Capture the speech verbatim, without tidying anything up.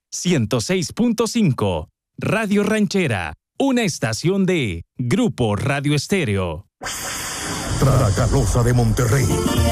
ciento seis punto cinco. Radio Ranchera, una estación de Grupo Radio Estéreo. Tragalosa de Monterrey.